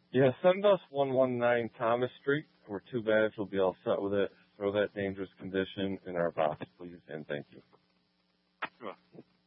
Yeah, send us 119 Thomas Street. We're 2 bags. We'll be all set with it. Throw that dangerous condition in our box, please, and thank you. Sure.